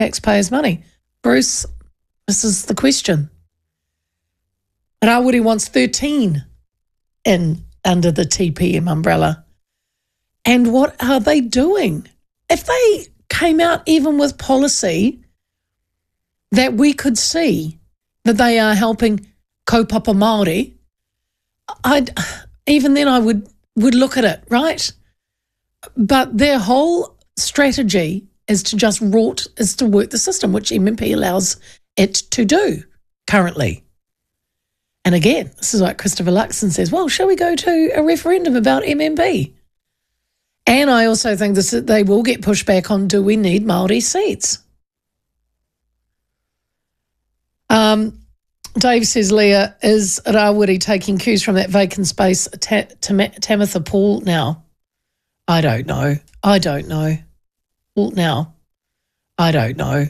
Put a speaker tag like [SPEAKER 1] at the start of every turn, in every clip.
[SPEAKER 1] taxpayers' money. Bruce, this is the question. Rawiri wants 13 in under the TPM umbrella. And what are they doing? If they came out even with policy that we could see that they are helping kaupapa Māori, even then I would look at it, right? But their whole strategy is to work the system, which MMP allows it to do currently. And again, this is like Christopher Luxon says, well, shall we go to a referendum about MMP? And I also think they will get pushed back on, do we need Māori seats? Dave says, Leah, is Rawiri taking cues from that vacant space Tamitha Paul now? I don't know. Well, now, I don't know.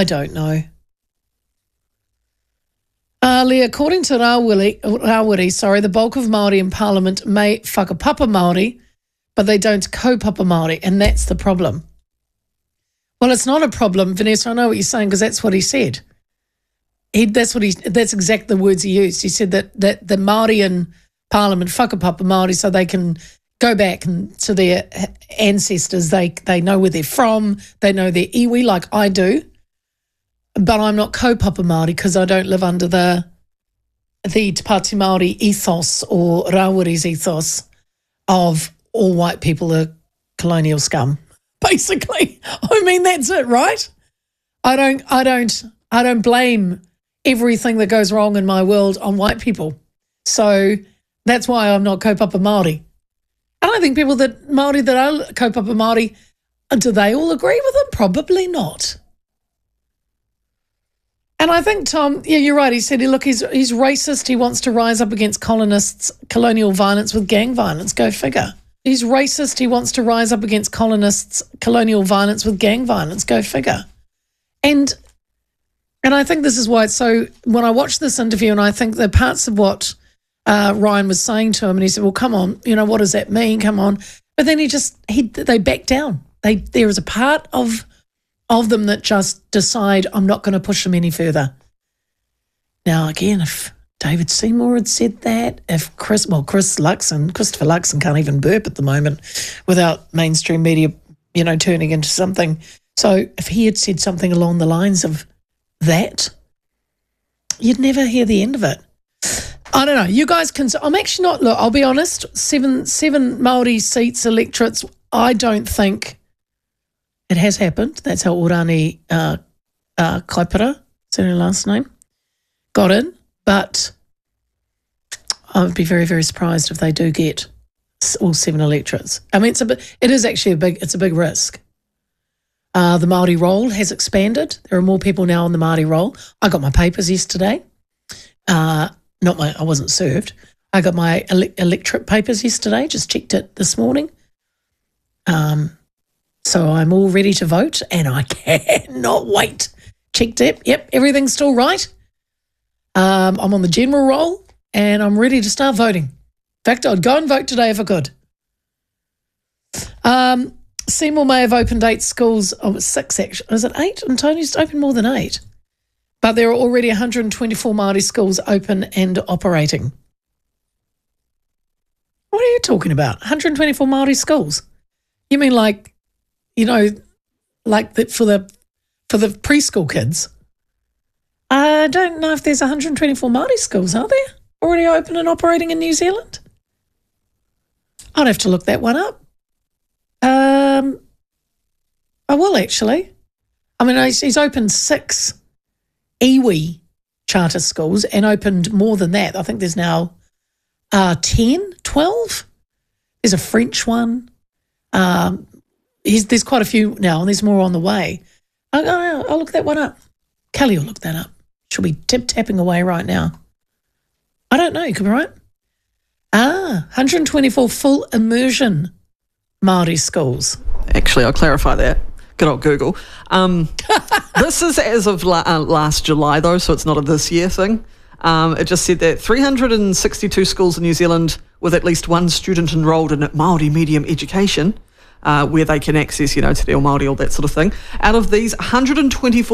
[SPEAKER 1] Leah, according to Rawiri, the bulk of Māori in Parliament may whakapapa Māori, but they don't kaupapa Māori, and that's the problem. Well, it's not a problem, Vanessa. I know what you're saying because that's what he said. That's exactly the words he used. He said that the Māori in Parliament whakapapa Māori so they can go back to their ancestors. They know where they're from. They know their iwi like I do. But I'm not kaupapa Māori because I don't live under the Te Pāti Māori ethos or Rawiri's ethos of all white people are colonial scum. Basically, I mean that's it, right? I don't blame everything that goes wrong in my world on white people. So that's why I'm not kaupapa Māori. And I think people Māori that are kaupapa Māori, do they all agree with him? Probably not. And I think, Tom, yeah, you're right. He said, look, he's racist. He wants to rise up against colonists' colonial violence with gang violence. Go figure. He's racist. He wants to rise up against colonists' colonial violence with gang violence. Go figure. And I think this is why it's so, when I watched this interview and I think the parts of what Ryan was saying to him, and he said, well, come on, what does that mean? Come on. But then they back down. There is a part of them that just decide, I'm not going to push them any further. Now, again, if David Seymour had said that, if Christopher Luxon can't even burp at the moment without mainstream media, turning into something. So if he had said something along the lines of that, you'd never hear the end of it. I don't know. You guys can, I'm actually not, look, I'll be honest, seven Māori seats, electorates, I don't think it has happened. That's how Orani Kaipara, is that her last name, got in. But I would be very, very surprised if they do get all 7 electorates. I mean, it's a big risk. The Māori roll has expanded. There are more people now on the Māori roll. I got my papers yesterday. I wasn't served. I got my electorate papers yesterday, just checked it this morning. So I'm all ready to vote and I cannot wait. Checked it. Yep, everything's still right. I'm on the general roll and I'm ready to start voting. In fact, I'd go and vote today if I could. Seymour may have opened 8 schools. Oh, it's 6 actually. Is it 8? And Tony's opened more than 8. But there are already 124 Māori schools open and operating. What are you talking about? 124 Māori schools? You mean for the preschool kids? I don't know if there's 124 Māori schools, are there? Already open and operating in New Zealand? I'd have to look that one up. I will actually. I mean, he's opened 6 iwi charter schools and opened more than that. I think there's now 10, 12. There's a French one. There's quite a few now, and there's more on the way. I'll look that one up. Kelly will look that up. She'll be tip-tapping away right now. I don't know. You could be right. 124 full immersion Māori schools.
[SPEAKER 2] Actually, I'll clarify that. Good old Google. This is as of last July, though, so it's not a this year thing. It just said that 362 schools in New Zealand with at least one student enrolled in Māori medium education, where they can access, Te Reo Māori, all that sort of thing. Out of these, 124